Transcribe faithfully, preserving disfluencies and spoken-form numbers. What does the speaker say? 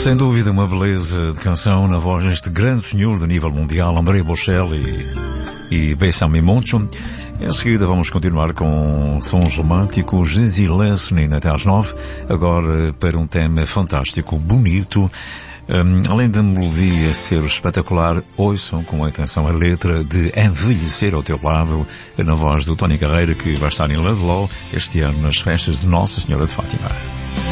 Sem dúvida uma beleza de canção na voz deste grande senhor de nível mundial, André Bocelli e Bésame Mucho. Em seguida vamos continuar com sons românticos, Easy Listening até às nove, agora para um tema fantástico, bonito. Um, além da melodia ser espetacular, ouçam com atenção a letra de Envelhecer ao Teu Lado, na voz do Tony Carreira, que vai estar em Ludlow este ano nas festas de Nossa Senhora de Fátima.